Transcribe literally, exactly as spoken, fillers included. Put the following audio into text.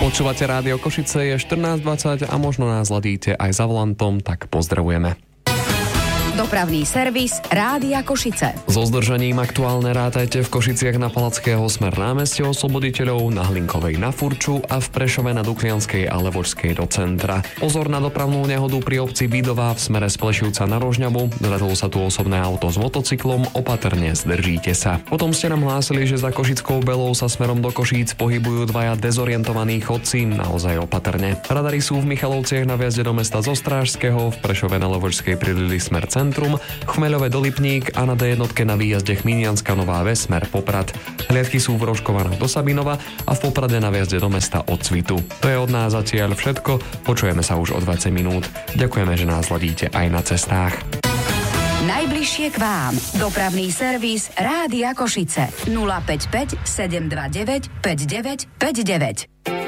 Počúvate Rádio Košice, je štrnásť dvadsať a možno nás ladíte aj za volantom, tak pozdravujeme. Dopravný servis Rádia Košice. So zdržaním aktuálne rátajte v Košiciach na Palackého smer námestie Osloboditeľov, na Hlinkovej na Furču a v Prešove na Duklianskej a Levočskej do centra. Pozor na dopravnú nehodu pri obci Vidová v smere z Plešivca na Rožňavu. Zrazilo sa tu osobné auto s motocyklom, opatrne zdržíte sa. Potom ste nám hlásili, že za Košickou Belou sa smerom do Košíc pohybujú dvaja dezorientovaní chodci, naozaj opatrne. Radary sú v Michalovciach na vjazde do mesta zo Strážského, v Prešove na Levočskej pridlili smer centrum, Chmeľové do Lipník a na dé jedna na výjazde Chminianska Nová Ves smer Poprad. Hliadky sú v Rožkovanách do Sabinova a v Poprade na vjazde do mesta od Cvitu. To je od nás zatiaľ všetko, počujeme sa už o dvadsať minút. Ďakujeme, že nás ladíte aj na cestách. Najbližšie k vám. Dopravný servis Rádia Košice. nula päť päť sedem dva deväť päť deväť päť deväť.